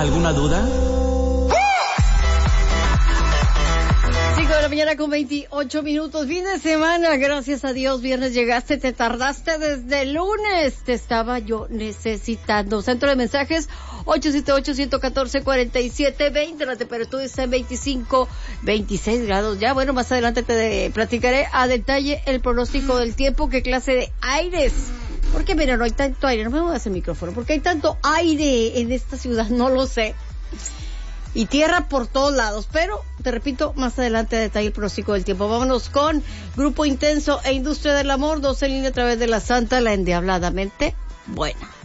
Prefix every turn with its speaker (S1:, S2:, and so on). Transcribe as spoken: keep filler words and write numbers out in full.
S1: alguna duda?
S2: cinco de la mañana con veintiocho minutos, fin de semana, gracias a Dios, viernes llegaste, te tardaste desde el lunes, te estaba yo necesitando. Centro de mensajes ocho siete ocho, uno uno cuatro, cuatro siete dos cero, la temperatura está en veinticinco, veintiséis grados ya. Bueno, más adelante te platicaré a detalle el pronóstico del tiempo, qué clase de aires. Porque mira, no hay tanto aire, no me voy a hacer micrófono, porque hay tanto aire en esta ciudad, no lo sé. Y tierra por todos lados, pero te repito, más adelante a detalle el pronóstico del tiempo. Vámonos con Grupo Intenso e Industria del Amor, dos en línea a través de la Santa, la endiabladamente buena.